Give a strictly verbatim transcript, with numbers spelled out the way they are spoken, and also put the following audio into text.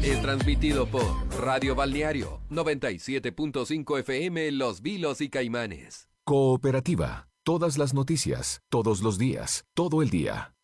Es transmitido por Radio Balneario noventa y siete punto cinco F M Los Vilos y Caimanes. Cooperativa. Todas las noticias, todos los días, todo el día.